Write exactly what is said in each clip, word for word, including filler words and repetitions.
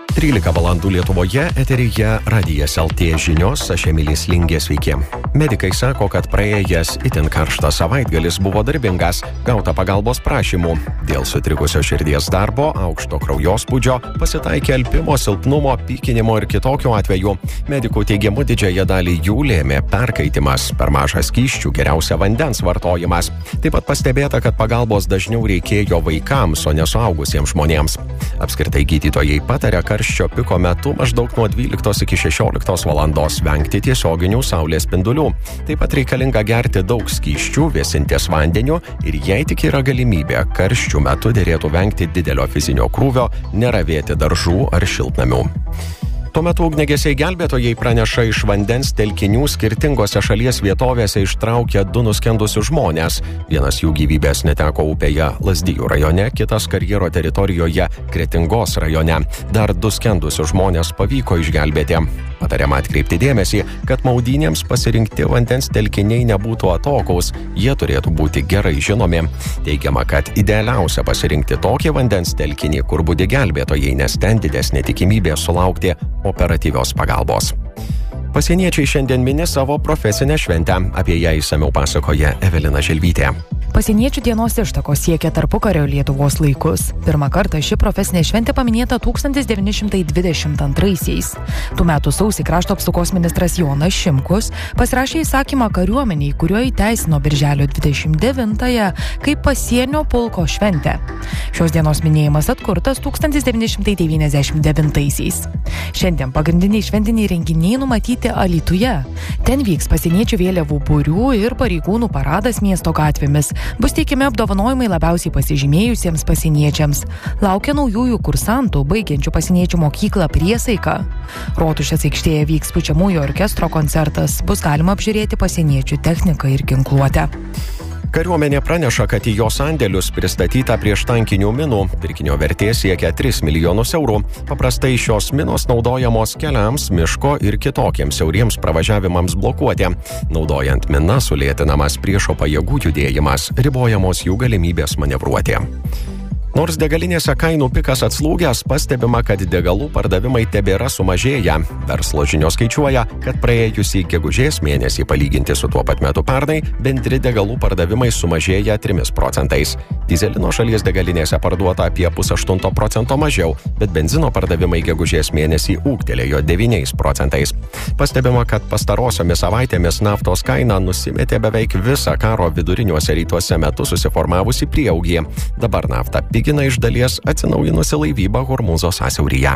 trylika valandų Lietuvoje, eteryje Radijas L T žinios, aš Emilis Lingė, sveiki. Medikai sako, kad praėjęs itin karštas savaitgalis buvo darbingas, gauta pagalbos prašymų. Dėl sutrikusio širdies darbo, aukšto kraujospūdžio, pasitaikė alpimo, silpnumo, pykinimo ir kitokių atvejų. Medikų teigimu didžiąją dalį jų lėmė perkaitimas, per mažas skysčių, geriausia vandens vartojimas. Taip pat pastebėta, kad pagalbos dažniau reikėjo vaikams, o ne suaugusiems žmonėms. Apskritai gydytojai pataria karščio piko metu maždaug nuo dvyliktos iki šešioliktos valandos vengti tiesioginių saulės spindulių. Taip pat reikalinga gerti daug skysčių, vėsintis vandeniu ir jei tik yra galimybė, karščių metu derėtų vengti didelio fizinio krūvio, neravėti daržų ar šiltnamių. Tuo metu ugniagesiai gelbėtojai praneša iš vandens telkinių skirtingose šalies vietovėse ištraukė du nuskendusius žmonės. Vienas jų gyvybės neteko upėje Lazdijų rajone, kitas karjero teritorijoje Kretingos rajone. Dar du skendusius žmonės pavyko išgelbėti. Patariama atkreipti dėmesį, kad maudynėms pasirinkti vandens telkiniai nebūtų atokaus, jie turėtų būti gerai žinomi. Teigiama, kad idealiausia pasirinkti tokį vandens telkinį, kur budi gelbėtojai, nes ten didesnė tikimybė sulaukti operatyvios pagalbos. Pasieniečiai šiandien mini savo profesinę šventę. Apie ją išsamiau pasakoja Evelina Želvytė. Pasieniečių dienos ištakos siekia tarpukario Lietuvos laikus. Pirmą kartą ši profesinė šventė paminėta tūkstantis devyni šimtai dvidešimt antraisiais. Tų metų sausį krašto apsaugos ministras Jonas Šimkus pasirašė įsakymą kariuomeniai, kuriuo įteisino birželio dvidešimt devintąją kaip pasienio pulko šventę. Šios dienos minėjimas atkurtas tūkstantis devyni šimtai devyniasdešimt devintaisiais. Šiandien pagrindiniai šventiniai renginiai numatyti Alytuje. Ten vyks pasieniečių vėliavų būrių ir pareigūnų paradas miesto gatvėmis. Bus teikiami apdovanojimai labiausiai pasižymėjusiems pasieniečiams. Laukia naujųjų kursantų, baigiančių pasieniečių mokyklą Priesaika. Rotušės aikštėje vyks pučiamųjų orkestro koncertas. Bus galima apžiūrėti pasieniečių techniką ir ginkluotę. Kariuomenė praneša, kad į jos sandėlius pristatyta prieštankinių minų. Pirkinio vertė siekia tris milijonus eurų. Paprastai šios minos naudojamos keliams, miško ir kitokiems siauriems pravažiavimams blokuoti. Naudojant minas sulėtinamas priešo pajėgų judėjimas, ribojamos jų galimybės manevruoti. Nors degalinėse kainų pikas atslūgęs, pastebima, kad degalų pardavimai tebėra sumažėję. Verslo žinios skaičiuoja, kad praėjusį gegužės mėnesį palyginti su tuo pat metu pernai, bendri degalų pardavimai sumažėję trimis procentais. Dyzelino šalies degalinėse parduota apie pusaštunto procento mažiau, bet benzino pardavimai gegužės mėnesį ūgtelėjo devyniais procentais. Pastebima, kad pastarosiomis savaitėmis naftos kaina nusimetė beveik visą karo viduriniuose rytuose metu susiformavusi prieaugį. Dabar nafta pigina iš dalies atsinaujinusi laivybą Hormūzo sąsiauryje.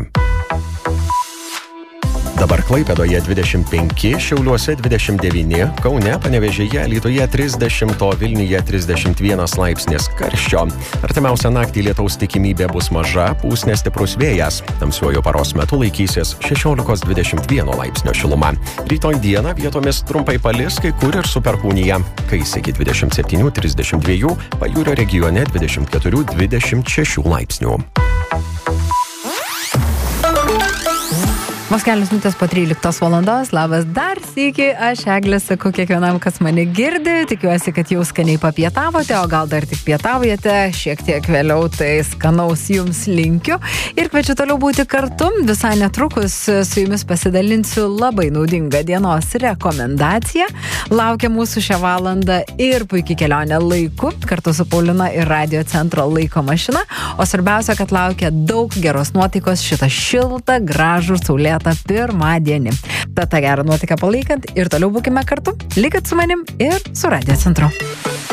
Dabar Klaipėdoje dvidešimt penki, Šiauliuose dvidešimt devyni, Kaune, Panevėžyje, Alytuje trisdešimt, o Vilniuje trisdešimt vienas laipsnis karščio. Artimiausią naktį lietaus tikimybė bus maža, pūs nestiprus vėjas. Tamsiuoju paros metu laikysis šešiolikos dvidešimt vieno laipsnio šiluma. Rytoj dieną vietomis trumpai palis, kai kur ir su perkūnija. Kais iki dvidešimt septynių trisdešimt dviejų, pajūrio regione dvidešimt keturių dvidešimt šešių laipsnių. Vos kelios minutės po tryliktos valandos. Labas dar sykį, aš Eglė sakau kiekvienam, kas mane girdi. Tikiuosi, kad jau skaniai papietavote, o gal dar tik pietaujate. Šiek tiek vėliau tai skanaus jums linkiu. Ir kviečiu toliau būti kartu. Visai netrukus su jumis pasidalinsiu labai naudingą dienos rekomendaciją. Laukia mūsų šią valandą ir puikiai kelionė laiku, kartu su Paulina ir Radio Centro laiko mašina. O svarbiausia, kad laukia daug geros nuotaikos šitą šiltą, gražų, saulėtą pirmadienį. Tad tą gerą nuotaiką palaikant ir toliau būkime kartu. Likit su manim ir su Radio Centru.